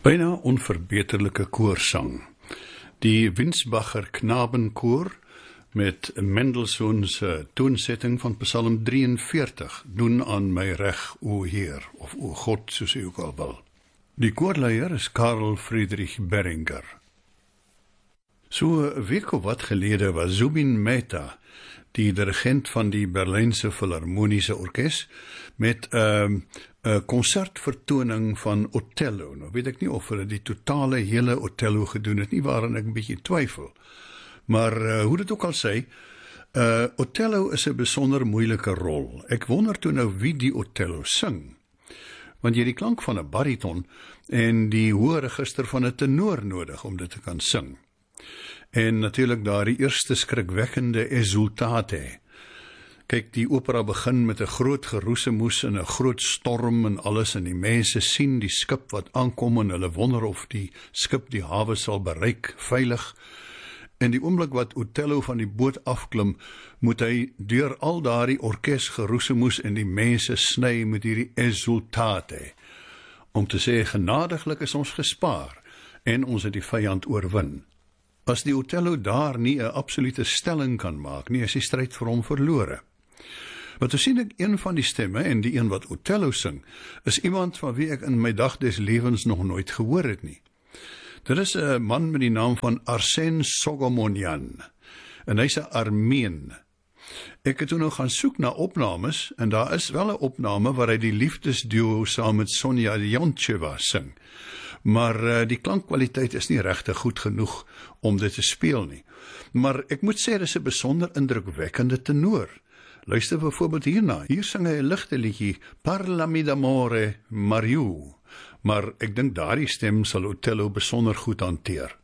Byna onverbeterlike koorsang. Die Winsbacher Knabenkoor met Mendelssohn se toonsetting van Psalm 43 doen aan my reg, o Heer, of o God, soos u ook al wil. Die koorleier is Karl Friedrich Berringer. So 'n week of wat gelede was Zubin Mehta, die dirigent van die Berlynse Philharmoniese Orkes, met 'n konsertvertoning van Othello. Nou weet ek nie of hulle die totale hele Othello gedoen het nie, waarin ek 'n bietjie twyfel. Maar hoe dit ook al sê, Othello is 'n besonder moeilike rol. Ek wonder toe nou wie die Othello sing. Want jy het die klank van 'n bariton en die hoë register van 'n tenor nodig om dit te kan sing. En natuurlik daardie eerste skrikwekkende Esultate. Kyk, die opera begin met 'n groot geroesemoes en 'n groot storm en alles, en die mense sien die skip wat aankom en hulle wonder of die skip die hawe sal bereik veilig. En die oomblik wat Othello van die boot afklim, moet hy deur al daardie orkes geroesemoes en die mense sny met hierdie Esultate, om te sê, genadiglik is ons gespaar en ons het die vyand oorwin. As die Othello daar nie 'n absolute stelling kan maak nie, is die stryd vir hom verlore. Maar toe sien ek een van die stemme, en die een wat Othello sing, is iemand van wie ek in my dag des lewens nog nooit gehoor het nie. Dit is 'n man met die naam van Arsen Sogomonian, en hy's 'n Armeen. Ek het toe nou gaan soek na opnames, en daar is wel 'n opname waar hy die liefdesduo saam met Sonja Leontieva sing. Maar die klankkwaliteit is nie regtig goed genoeg om dit te speel nie. Maar ek moet sê, dit is 'n besonder indrukwekkende tenor. Luister byvoorbeeld hierna. Hier sing hy 'n ligte liedjie, Parlami d'amore, Mariù. Maar ek dink daardie stem sal Othello besonder goed hanteer.